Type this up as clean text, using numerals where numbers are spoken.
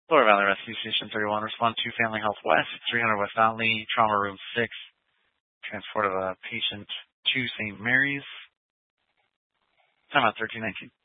Lower Valley Rescue Station 31, respond to Family Health West, 300 West Valley, Trauma Room 6, transport of a patient to St. Mary's. Time out 1319.